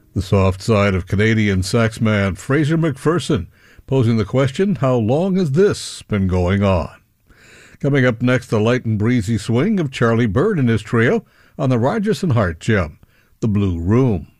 The soft side of Canadian saxman Fraser McPherson, posing the question, how long has this been going on? Coming up next, the light and breezy swing of Charlie Byrd and his trio on the Rogers and Hart gem, The Blue Room.